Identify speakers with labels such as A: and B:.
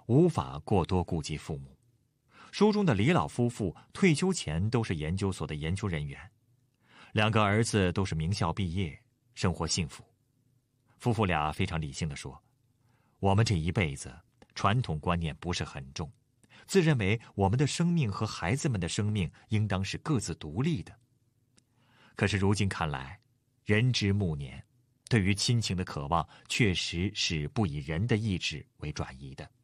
A: 无法过多顾及父母。书中的李老夫妇退休前都是研究所的研究人员，2个儿子都是名校毕业，生活幸福。夫妇俩非常理性地说，我们这一辈子传统观念不是很重，自认为我们的生命和孩子们的生命应当是各自独立的。可是如今看来，人之暮年，对于亲情的渴望确实是不以人的意志为转移的。